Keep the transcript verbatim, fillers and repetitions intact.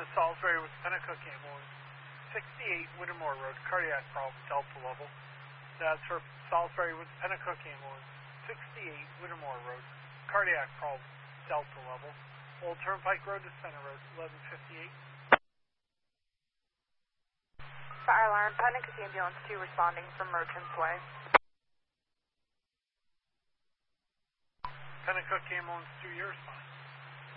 to Salisbury with Pennacook Ambulance, sixty-eight Whittemore Road, cardiac problem, Delta level. That's for Salisbury with Pennacook Ambulance, sixty-eight Whittemore Road, cardiac problem, Delta level. Old Turnpike Road to Center Road, eleven fifty-eight. Fire alarm, Pennacook Ambulance two responding from Merchants Way. Pennacook Ambulance two, your response.